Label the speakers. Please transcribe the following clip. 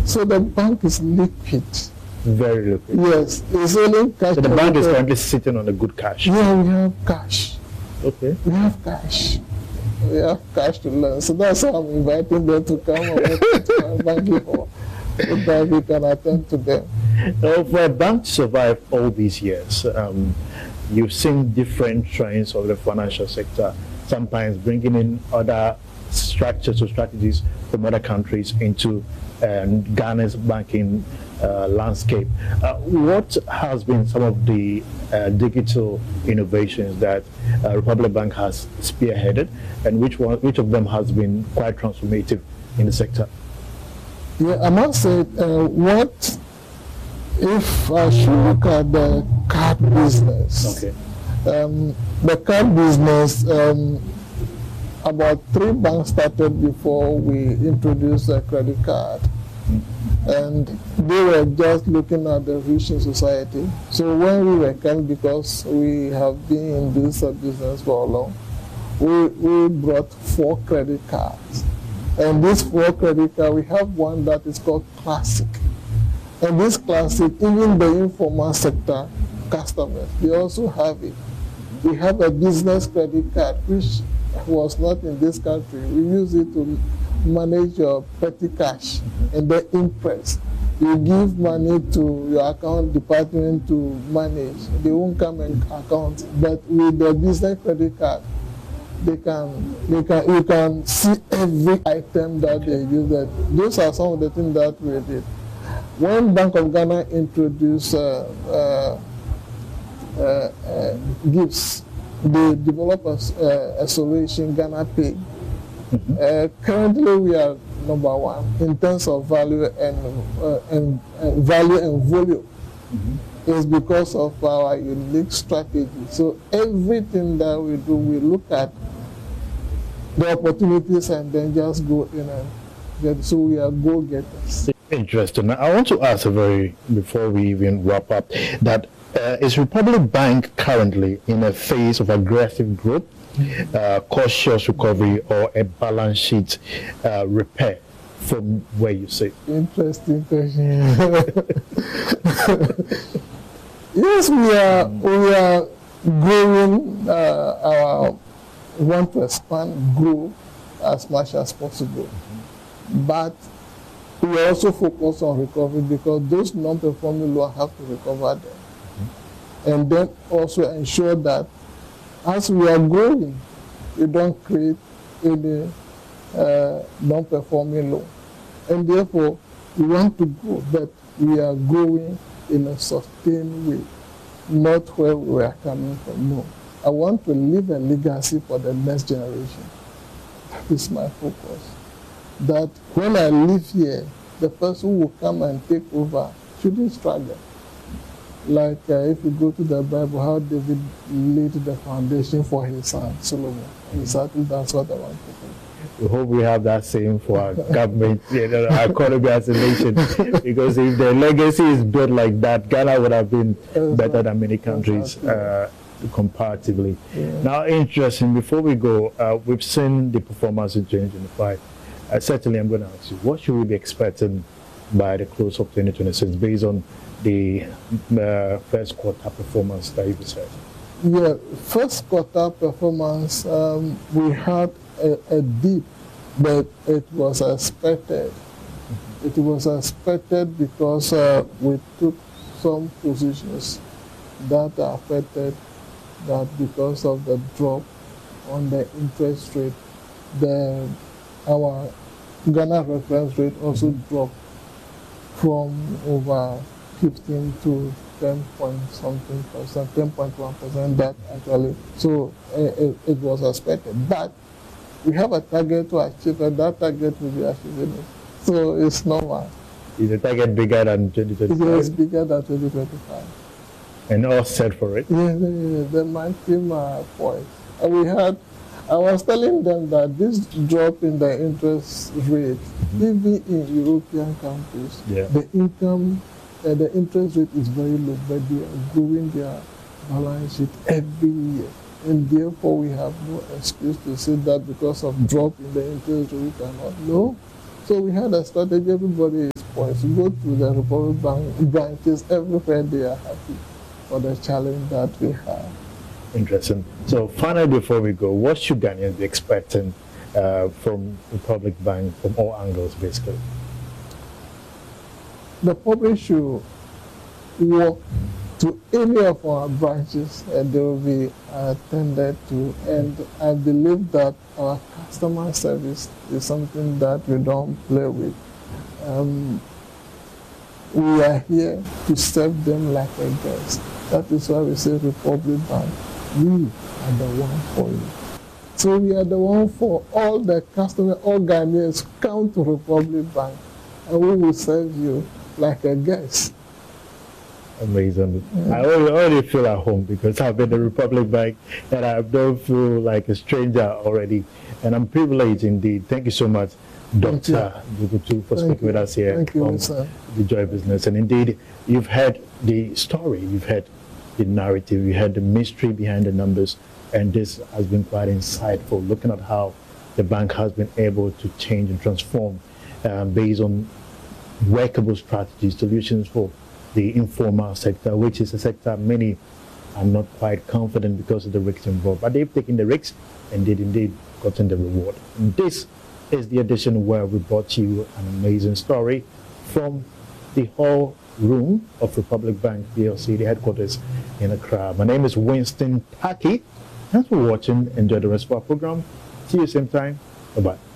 Speaker 1: So the bank is liquid.
Speaker 2: Very liquid.
Speaker 1: Yes, it's only cash.
Speaker 2: So the bank is currently sitting on a good cash.
Speaker 1: Yeah, we have cash.
Speaker 2: Okay.
Speaker 1: We have cash. We have cash to learn. So that's how I'm inviting them to come over to our banking hall so that we can attend to them.
Speaker 2: Now, for a bank to survive all these years, you've seen different trends of the financial sector, sometimes bringing in other structures or strategies from other countries into Ghana's banking landscape. What has been some of the digital innovations that Republic Bank has spearheaded, and which of them has been quite transformative in the sector?
Speaker 1: Yeah, I must say, what if I should look at the card business?
Speaker 2: Okay.
Speaker 1: The card business, about 3 banks started before we introduced a credit card. And they were just looking at the rich in society. So when we were coming, because we have been in this business for a long, we brought 4 credit cards. And these 4 credit cards, we have one that is called Classic. And this Classic, even the informal sector customers, they also have it. We have a business credit card, which was not in this country. We use it to manage your petty cash and the interest. You give money to your account department to manage. They won't come and account. But with the business credit card, you can see every item that they use. Those are some of the things that we did. When Bank of Ghana introduced gifts, they developed a solution, Ghana Pay. Currently, we are number 1 in terms of value and volume. It's because of our unique strategy. So everything that we do, we look at the opportunities and then just go in and get. So we are go-getters.
Speaker 2: Interesting. I want to ask before we even wrap up, that is Republic Bank currently in a phase of aggressive growth, cautious recovery, or a balance sheet repair from where you sit?
Speaker 1: Interesting question. Yes, we are growing. We want to expand, grow as much as possible, but we also focus on recovery because those non-performing loans have to recover them. And then also ensure that as we are growing, we don't create any non-performing loan. And therefore, we want to grow, but we are growing in a sustained way, not where we are coming from. No. I want to leave a legacy for the next generation. That is my focus. That when I leave here, the person who will come and take over shouldn't struggle. Like if you go to the Bible, how David laid the foundation for his son, Solomon. Exactly, that's what I want to do.
Speaker 2: We hope we have that same for our government, our economy as a nation. Because if the legacy is built like that, Ghana would have been better than many countries comparatively. Yeah. Now, interesting, before we go, we've seen the performance in 2025. Certainly, I'm going to ask you, what should we be expecting by the close of 2026 based on the first quarter performance that you've said?
Speaker 1: Yeah, first quarter performance, we had a dip, but it was expected. It was expected because we took some positions that affected that because of the drop on the interest rate. Our Ghana reference rate also dropped from over 15 to 10 point something percent, 10.1%. That actually, so it was expected. But we have a target to achieve, and that target will be achieved. So it's normal.
Speaker 2: Is the target bigger than 2025?
Speaker 1: It is bigger than 2025.
Speaker 2: And all set for it?
Speaker 1: Yeah, my team are poised. I was telling them that this drop in the interest rate, even in European countries, the interest rate is very low, but they are growing their balance sheet every year. And therefore, we have no excuse to say that because of drop in the interest rate, we cannot. No. So we had a strategy, everybody is points. You go to the Republic Bank branches, everywhere they are happy for the challenge that we have.
Speaker 2: Interesting. So finally, before we go, what should Ghanaians be expecting from Republic Bank from all angles, basically?
Speaker 1: The public should walk to any of our branches and they will be attended to. And I believe that our customer service is something that we don't play with. We are here to serve them like a guest. That is why we say Republic Bank, we are the one for you. So we are the one for all the customers, all Ghanaians, come to Republic Bank and we will serve you like a guest.
Speaker 2: Amazing. Yeah. I already feel at home because I've been to Republic Bank and I don't feel like a stranger already. And I'm privileged indeed. Thank you so much, Dr. Dugutu, for speaking with us here
Speaker 1: on
Speaker 2: The Joy Business. And indeed, you've heard the story, you've heard the narrative, you heard the mystery behind the numbers, and this has been quite insightful, looking at how the bank has been able to change and transform based on workable strategies, solutions for the informal sector, which is a sector many are not quite confident because of the risks involved. But they've taken the risks and they've indeed gotten the reward. And this is the edition where we brought you an amazing story from the hall room of Republic Bank PLC, the headquarters in Accra. My name is Winston Taki. Thanks for watching. Enjoy the rest of our program. See you same time. Bye-bye.